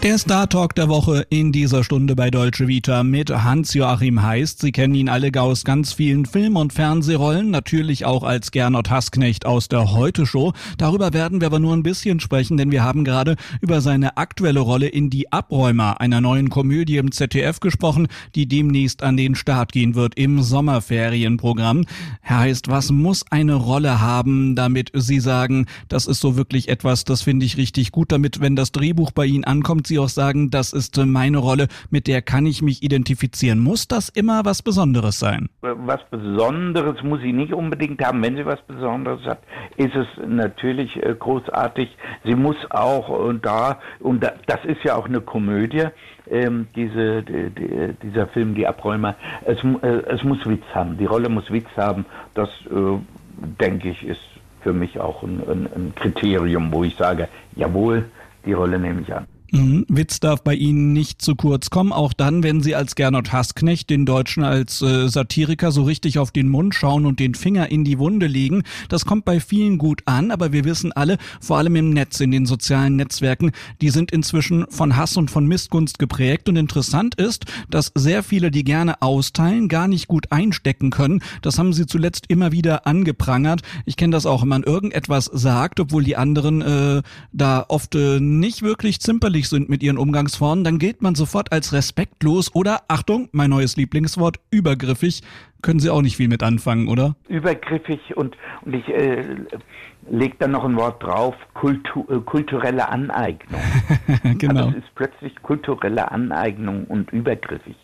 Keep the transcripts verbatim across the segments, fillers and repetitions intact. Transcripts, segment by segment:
Der Star-Talk der Woche in dieser Stunde bei Deutsche Vita mit Hans-Joachim Heist. Sie kennen ihn alle aus ganz vielen Film- und Fernsehrollen, natürlich auch als Gernot Hassknecht aus der Heute-Show. Darüber werden wir aber nur ein bisschen sprechen, denn wir haben gerade über seine aktuelle Rolle in Die Abräumer, einer neuen Komödie im Z D F gesprochen, die demnächst an den Start gehen wird im Sommerferienprogramm. Herr Heist, was muss eine Rolle haben, damit Sie sagen, das ist so wirklich etwas, das finde ich richtig gut, damit, wenn das Drehbuch bei Ihnen ankommt, Sie auch sagen, das ist meine Rolle, mit der kann ich mich identifizieren. Muss das immer was Besonderes sein? Was Besonderes muss sie nicht unbedingt haben. Wenn sie was Besonderes hat, ist es natürlich äh, großartig. Sie muss auch, und da, und da, das ist ja auch eine Komödie, ähm, diese, die, die, dieser Film, Die Abräumer, es, äh, es muss Witz haben. Die Rolle muss Witz haben. Das, äh, denke ich, ist für mich auch ein, ein, ein Kriterium, wo ich sage, jawohl, die Rolle nehme ich an. Mhm. Witz darf bei Ihnen nicht zu kurz kommen, auch dann, wenn Sie als Gernot Hassknecht den Deutschen als äh, Satiriker so richtig auf den Mund schauen und den Finger in die Wunde legen. Das kommt bei vielen gut an, aber wir wissen alle, vor allem im Netz, in den sozialen Netzwerken, die sind inzwischen von Hass und von Missgunst geprägt. Und interessant ist, dass sehr viele, die gerne austeilen, gar nicht gut einstecken können. Das haben Sie zuletzt immer wieder angeprangert. Ich kenne das auch, wenn man irgendetwas sagt, obwohl die anderen äh, da oft äh, nicht wirklich zimperlich sind mit ihren Umgangsformen, dann gilt man sofort als respektlos oder, Achtung, mein neues Lieblingswort, übergriffig. Können Sie auch nicht viel mit anfangen, oder? Übergriffig und, und ich äh, lege dann noch ein Wort drauf, Kultu- äh, kulturelle Aneignung. Genau. Also es ist plötzlich kulturelle Aneignung und übergriffig.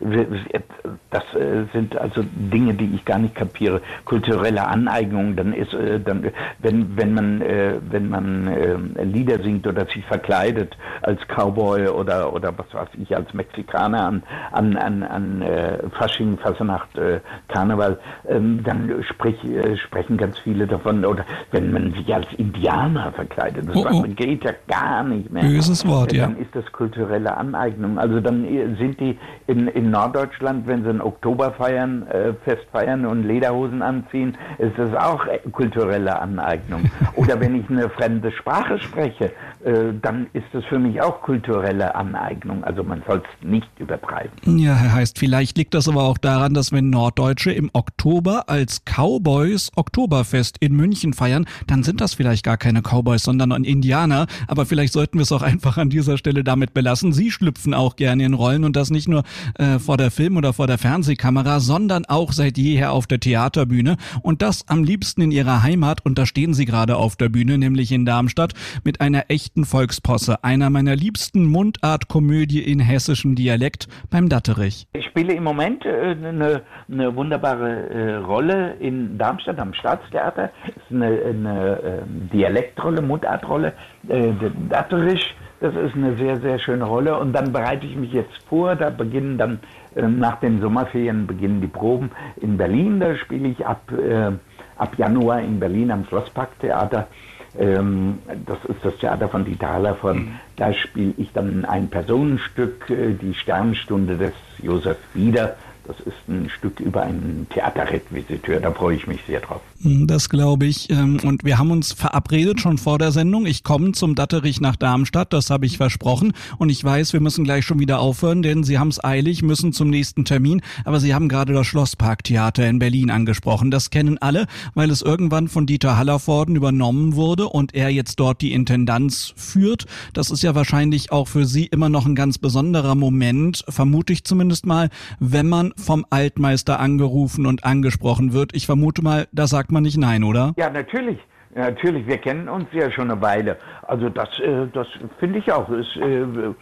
Das sind also Dinge, die ich gar nicht kapiere. Kulturelle Aneignung, dann ist, dann, wenn, wenn man, wenn man Lieder singt oder sich verkleidet als Cowboy oder, oder was weiß ich, als Mexikaner an, an, an, an Fasching, Fasnacht, Karneval, dann sprich, sprechen ganz viele davon. Oder wenn man sich als Indianer verkleidet, das oh, oh. geht ja gar nicht mehr. Böses Wort, dann ja. Dann ist das kulturelle Aneignung. Also dann sind die in, in Norddeutschland, wenn sie ein Oktober feiern, äh, Fest feiern und Lederhosen anziehen, ist das auch kulturelle Aneignung. Oder wenn ich eine fremde Sprache spreche, äh, dann ist das für mich auch kulturelle Aneignung. Also man soll es nicht übertreiben. Ja, Herr Heist, vielleicht liegt das aber auch daran, dass wenn Norddeutsche im Oktober als Cowboys Oktoberfest in München feiern, dann sind das vielleicht gar keine Cowboys, sondern Indianer. Aber vielleicht sollten wir es auch einfach an dieser Stelle damit belassen. Sie schlüpfen auch gerne in Rollen und das nicht nur äh, vor der Film- oder vor der Fernsehkamera, sondern auch seit jeher auf der Theaterbühne und das am liebsten in ihrer Heimat und da stehen sie gerade auf der Bühne, nämlich in Darmstadt mit einer echten Volksposse, einer meiner liebsten Mundartkomödie in hessischem Dialekt beim Datterich. Ich spiele im Moment äh, eine, eine wunderbare äh, Rolle in Darmstadt am Staatstheater. Das ist eine, eine äh, Dialektrolle, Mundartrolle, äh, Datterich. Das ist eine sehr, sehr schöne Rolle und dann bereite ich mich jetzt vor, da beginnen dann äh, nach den Sommerferien beginnen die Proben in Berlin, da spiele ich ab, äh, ab Januar in Berlin am Schlossparktheater, ähm, das ist das Theater von Dieter Hallervorden, da spiele ich dann ein Personenstück, äh, die Sternstunde des Josef Bieder. Das ist ein Stück über einen Theaterrevisiteur, da freue ich mich sehr drauf. Das glaube ich. Und wir haben uns verabredet schon vor der Sendung. Ich komme zum Datterich nach Darmstadt, das habe ich versprochen. Und ich weiß, wir müssen gleich schon wieder aufhören, denn Sie haben es eilig, müssen zum nächsten Termin. Aber Sie haben gerade das Schlossparktheater in Berlin angesprochen. Das kennen alle, weil es irgendwann von Dieter Hallervorden übernommen wurde und er jetzt dort die Intendanz führt. Das ist ja wahrscheinlich auch für Sie immer noch ein ganz besonderer Moment, vermute ich zumindest mal, wenn man vom Altmeister angerufen und angesprochen wird. Ich vermute mal, da sagt man nicht nein, oder? Ja, natürlich. Ja, natürlich. Wir kennen uns ja schon eine Weile. Also das, äh, das finde ich auch. Ich äh,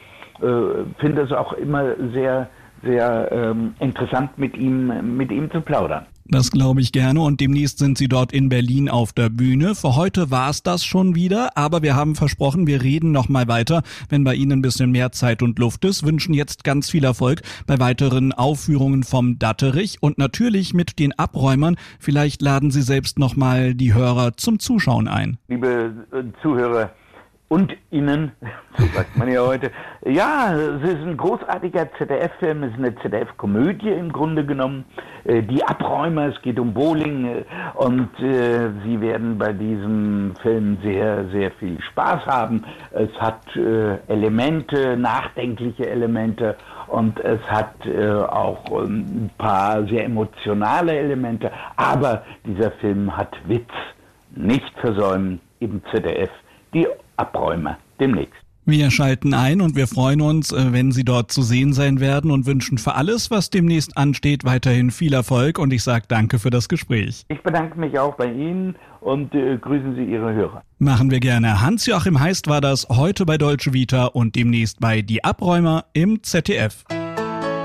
äh, finde es auch immer sehr, sehr ähm, interessant, mit ihm, mit ihm zu plaudern. Das glaube ich gerne und demnächst sind Sie dort in Berlin auf der Bühne. Für heute war es das schon wieder, aber wir haben versprochen, wir reden noch mal weiter, wenn bei Ihnen ein bisschen mehr Zeit und Luft ist. Wünschen jetzt ganz viel Erfolg bei weiteren Aufführungen vom Datterich und natürlich mit den Abräumern. Vielleicht laden Sie selbst noch mal die Hörer zum Zuschauen ein. Liebe Zuhörer, und innen, so sagt man ja heute. Ja, es ist ein großartiger Z D F-Film, es ist eine Z D F-Komödie im Grunde genommen. Die Abräumer, es geht um Bowling und äh, Sie werden bei diesem Film sehr, sehr viel Spaß haben. Es hat äh, Elemente, nachdenkliche Elemente und es hat äh, auch ein paar sehr emotionale Elemente, aber dieser Film hat Witz. Nicht versäumen, im Z D F, die Abräumer, demnächst. Wir schalten ein und wir freuen uns, wenn Sie dort zu sehen sein werden und wünschen für alles, was demnächst ansteht, weiterhin viel Erfolg und ich sage danke für das Gespräch. Ich bedanke mich auch bei Ihnen und äh, grüßen Sie Ihre Hörer. Machen wir gerne. Hans-Joachim Heist war das heute bei Deutsche Vita und demnächst bei Die Abräumer im Z D F.